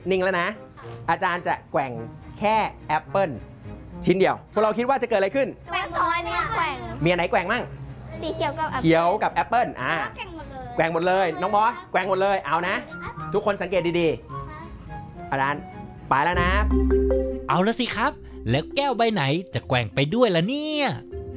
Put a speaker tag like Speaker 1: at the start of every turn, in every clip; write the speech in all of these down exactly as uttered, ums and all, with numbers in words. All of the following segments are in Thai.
Speaker 1: นิ่งแล้วนะอาจารย์จะแกว่งแค่แอปเปิลชิ้นเดียวพวกเราคิดว่าจะเกิดอะไรขึ้น
Speaker 2: แกว่งสองอันเนี่ยแกว่ง
Speaker 1: มีอันไหนแกว่งมั่ง
Speaker 2: สีเขียวกับ
Speaker 1: เขียวกับแอปเปิลอ่าแกว่งหมดเลยน้องบอสแกว่งหมดเลยเอานะทุกคนสังเกตดีๆอาจารย์ไปแล้วนะ
Speaker 3: เอาละสิครับแล้วแก้วใบไหนจะแกว่งไปด้วยล่ะเนี่ย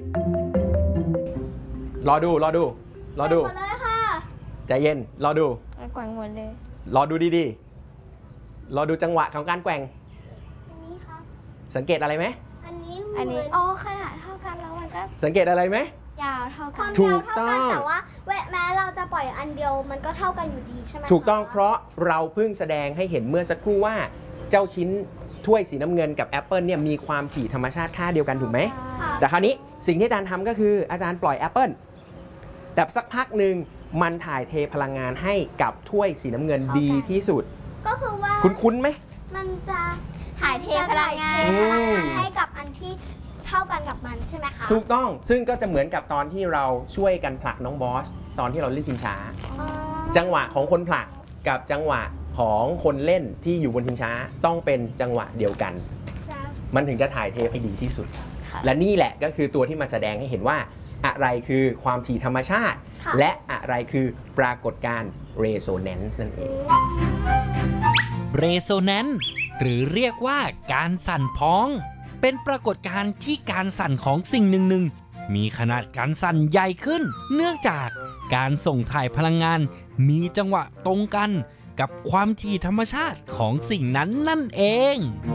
Speaker 1: รอดูรอดูรอดูใจเย็นรอดู
Speaker 2: แกว่งหมดเลย
Speaker 1: รอดูดีๆรอดูจังหวะของการแกว่ง
Speaker 2: อันนี้ครับ
Speaker 1: สังเกตอะไรไหม
Speaker 2: อันนี้อันนี้อ๋อขนาดเท่ากันแล้วมันก็
Speaker 1: สังเกตอะไรไหม
Speaker 2: ยาวเท่ากัน
Speaker 1: ถูกต้อง
Speaker 2: แต่ว่าแม้เราจะปล่อยอันเดียวมันก็เท่ากันอยู่ดีใช่ไหม
Speaker 1: ถูกต้องเพราะเราเพิ่งแสดงให้เห็นเมื่อสักครู่ว่าเจ้าชิ้นถ้วยสีน้ำเงินกับแอปเปิลเนี่ยมีความถี่ธรรมชาติค่าเดียวกันถูกไหมแต่คราวนี้สิ่งที่อาจารย์ทำก็คืออาจารย์ปล่อยแอปเปิลแต่สักพักหนึ่งมันถ่ายเทพลังงานให้กับถ้วยสีน้ำเงินดีที่สุด
Speaker 2: ก็คือว่า
Speaker 1: คุ้นๆไหม
Speaker 2: มันจะถ่ายเทพลังงานให้กับอันที่เท่ากันกับมันใช่ไหมคะ
Speaker 1: ถูกต้องซึ่งก็จะเหมือนกับตอนที่เราช่วยกันผลักน้องบอสตอนที่เราเล่นชิงช้าจังหวะของคนผลักกับจังหวะของคนเล่นที่อยู่บนชิงช้าต้องเป็นจังหวะเดียวกันมันถึงจะถ่ายเทให้ดีที่สุดและนี่แหละก็คือตัวที่มาแสดงให้เห็นว่าอะไรคือความถี่ธรรมชาติและอะไรคือปรากฏการณ์ resonance นั่นเอง
Speaker 3: resonance หรือเรียกว่าการสั่นพ้องเป็นปรากฏการณ์ที่การสั่นของสิ่งหนึ่งๆมีขนาดการสั่นใหญ่ขึ้นเนื่องจากการส่งถ่ายพลังงานมีจังหวะตรงกันกับความถี่ธรรมชาติของสิ่งนั้นนั่นเอง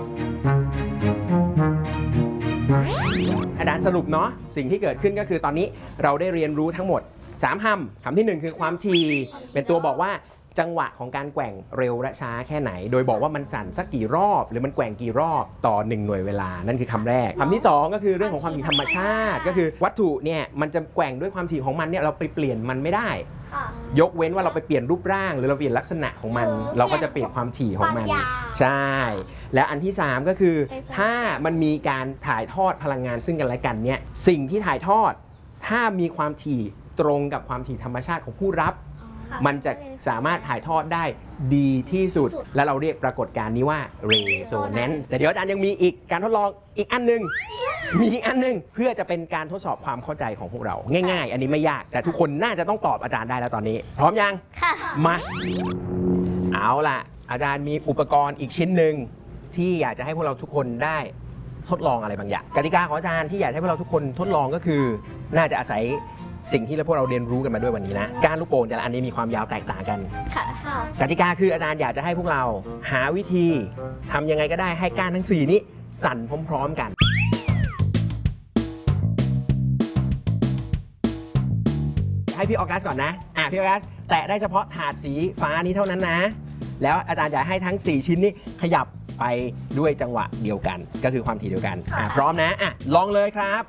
Speaker 1: อาจารย์สรุปเนาะสิ่งที่เกิดขึ้นก็คือตอนนี้เราได้เรียนรู้ทั้งหมดสามคำคำที่หนึ่งคือความถี่เป็นตัวบอกว่าจังหวะของการแกว่งเร็วและช้าแค่ไหนโดยบอกว่ามันสั่นสักกี่รอบหรือมันแกว่งกี่รอบต่อหนึ่งหน่วยเวลานั่นคือคำแรกคำที่สองก็คือเรื่องของความถี่ธรรมชาติก็คือวัตถุเนี่ยมันจะแกว่งด้วยความถี่ของมันเนี่ยเราไปเปลี่ยนมันไม่ได้ยกเว้นว่าเราไปเปลี่ยนรูปร่างหรือเราเปลี่ยนลักษณะของมันเราก็จะเปลี่ยนความถี่ของมันใช่แล้วอันที่สามก็คือถ้ามันมีการถ่ายทอดพลังงานซึ่งกันและกันเนี่ยสิ่งที่ถ่ายทอดถ้ามีความถี่ตรงกับความถี่ธรรมชาติของผู้รับมันจะสามารถถ่ายทอดได้ดีที่สุดและเราเรียกปรากฏการณ์นี้ว่า resonance แต่เดี๋ยวอาจารย์ยังมีอีกการทดลองอีกอันหนึ่งมีอีกอันหนึ่งเพื่อจะเป็นการทดสอบความเข้าใจของพวกเราง่ายๆอันนี้ไม่ยากแต่ทุกคนน่าจะต้องตอบอาจารย์ได้แล้วตอนนี้พร้อมยัง
Speaker 2: ค่ะ
Speaker 1: มาเอาล่ะอาจารย์มีอุปกรณ์อีกชิ้นหนึ่งที่อยากจะให้พวกเราทุกคนได้ทดลองอะไรบางอย่างกติกาของอาจารย์ที่อยากให้พวกเราทุกคนทดลองก็คือน่าจะอาศัยสิ่งที่พวกเราเรียนรู้กันมาด้วยวันนี้นะการลูกโป่งแต่ละอันนี้มีความยาวแตกต่างกัน
Speaker 2: ค่ะ
Speaker 1: กติกาคืออาจารย์อยากจะให้พวกเราหาวิธีทำยังไงก็ได้ให้ก้านทั้งสี่นี้สั่นพร้อมๆกันให้พี่ออกัสก่อนนะอ่ะพี่ออกัสแตะได้เฉพาะถาดสีฟ้านี้เท่านั้นนะแล้วอาจารย์อยากให้ทั้งสี่ชิ้นนี้ขยับไปด้วยจังหวะเดียวกันก็คือความถี่เดียวกันอ่ะพร้อมนะอ่ะลองเลยครับ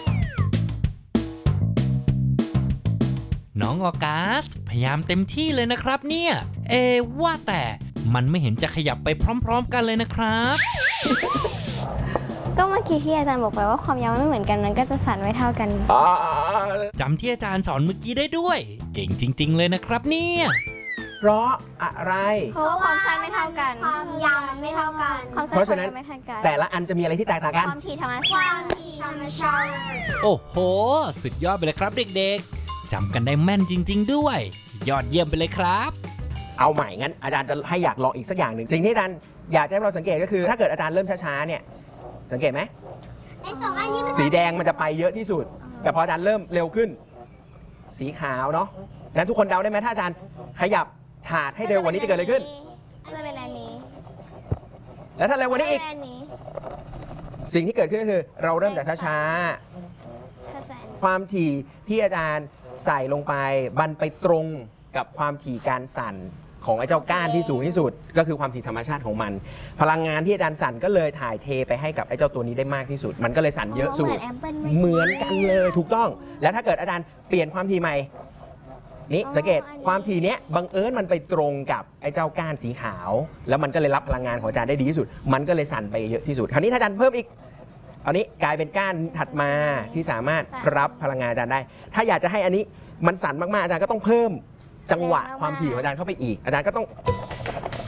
Speaker 3: น้องออกัสพยายามเต็มที่เลยนะครับเนี่ยเอว่าแต่มันไม่เห็นจะขยับไปพร้อมๆกันเลยนะครับ
Speaker 2: ก็เมื่อกี้ที่อาจารย์บอกไปว่าความยาวไม่เหมือนกันมันก็จะสั่นไม่เท่ากัน
Speaker 3: จำที่อาจารย์สอนเมื่อกี้ได้ด้วยเก่งจริงๆเลยนะครับเนี่ย
Speaker 1: เพราะอะไร
Speaker 2: เพราะว่าความสั้นไม่เท่ากันความยาวมันไม่เท่ากัน
Speaker 1: เพราะฉะนั้นแต่ละอันจะมีอะไรที่แตกต่างกัน
Speaker 2: ความถี่ธรรมชาติความถี่ธรรมชาติ
Speaker 3: โอ้โหสุดยอดไปเลยครับเด็กๆจำกันได้แม่นจริงๆด้วยยอดเยี่ยมไปเลยครับ
Speaker 1: เอาใหม่งั้นอาจารย์จะให้อยากลองอีกสักอย่างหนึ่งสิ่งที่อาจารย์อยากให้เราสังเกตก็คือถ้าเกิดอาจารย์เริ่มช้าๆเนี่ยสังเกตไหมสีแดงมันจะไปเยอะที่สุดแต่พออาจารย์เริ่มเร็วขึ้นสีขาวเนาะนั้นทุกคนเดาได้ไหมถ้าอาจารย์ขยับถาดให้เร็วกว่านี้จะเกิดอะไรขึ้น
Speaker 2: จะเป็นอันนี้
Speaker 1: แล้วถ้าเร็วกว่านี้อีกสิ่งที่เกิดขึ้นก็คือเราเริ่มจากช้าๆความถี่ที่อาจารย์ใส่ลงไปบันไปตรงกับความถี่การสั่นของไอ้เจ้าก้านที่สูงที่สุดก็คือความถี่ธรรมชาติของมันพลังงานที่อาจารย์สั่นก็เลยถ่ายเทไปให้กับไอ้เจ้าตัวนี้ได้มากที่สุดมันก็เลยสั่นเยอะสุดเหมือนกันเลยถูกต้องแล้วถ้าเกิดอาจารย์เปลี่ยนความถี่ใหม่นี่สังเกตความถี่เนี้ยบังเอิญมันไปตรงกับไอ้เจ้าก้านสีขาวแล้วมันก็เลยรับพลังงานของอาจารย์ได้ดีที่สุดมันก็เลยสั่นไปเยอะที่สุดคราวนี้ถ้าอาจารย์เพิ่มอีกอันนี้กลายเป็นก้านถัดมาที่สามารถรับพลังงานอาจารย์ได้ถ้าอยากจะให้อันนี้มันสั่นมากๆอาจารย์ก็ต้องเพิ่มจังหวะความถี่ของอาจารย์เข้าไปอีกอาจารย์ก็ต้อง